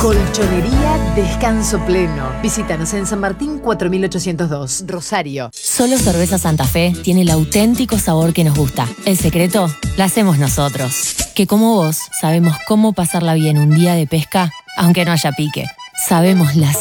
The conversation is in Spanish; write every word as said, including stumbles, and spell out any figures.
Colchonería Descanso Pleno. Visítanos en San Martín cuatro mil ochocientos dos, Rosario. Solo Cerveza Santa Fe tiene el auténtico sabor que nos gusta. El secreto la hacemos nosotros. Que como vos sabemos cómo pasarla bien un día de pesca, aunque no haya pique. Sabemos las